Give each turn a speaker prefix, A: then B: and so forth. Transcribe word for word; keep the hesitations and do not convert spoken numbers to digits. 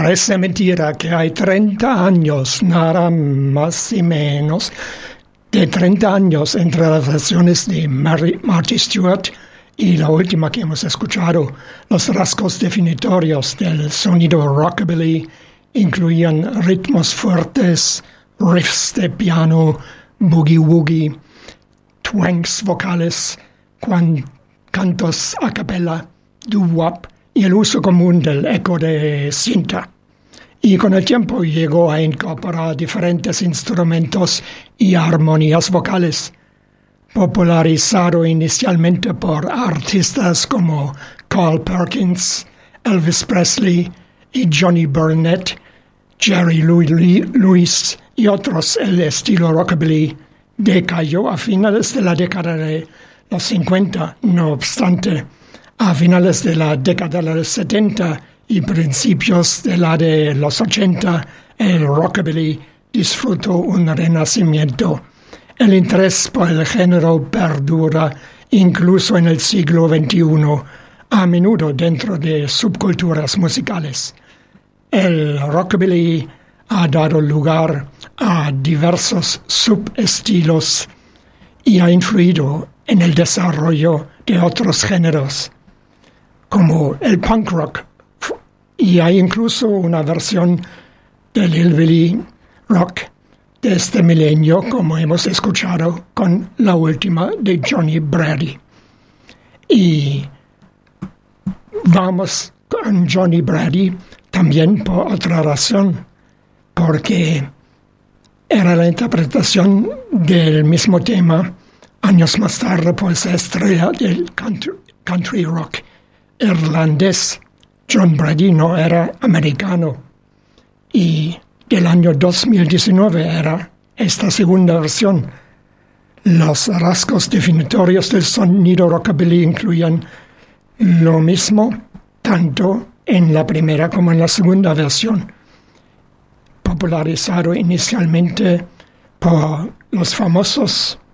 A: Parece mentira que hay treinta años, nada más y menos, de treinta años entre las versiones de Mary, Marty Stewart y la última que hemos escuchado. Los rasgos definitorios del sonido rockabilly incluían ritmos fuertes, riffs de piano, boogie-woogie, twangs vocales, cuan, cantos a capella, doo-wop y el uso común del eco de cinta. Y con el tiempo llegó a incorporar diferentes instrumentos y armonías vocales, popularizado inicialmente por artistas como Carl Perkins, Elvis Presley y Johnny Burnett, Jerry Lee Lewis y otros. El estilo rockabilly decayó a finales de la década de los cincuenta. No obstante, a finales de la década de los setenta y principios de la de los ochenta, el rockabilly disfrutó un renacimiento. El interés por el género perdura incluso en el siglo veintiuno, a menudo dentro de subculturas musicales. El rockabilly ha dado lugar a diversos subestilos y ha influido en el desarrollo de otros géneros, como el punk rock, y hay incluso una versión del hillbilly rock de este milenio, como hemos escuchado con la última de Johnny Brady. Y vamos con Johnny Brady también por otra razón, porque era la interpretación del mismo tema años más tarde por esa estrella del country, country rock irlandés. John Brady no era americano, y del año dos mil diecinueve era esta segunda versión. Los rasgos definitorios del sonido rockabilly incluían lo mismo tanto en la primera como en la segunda versión, popularizado inicialmente por los famosos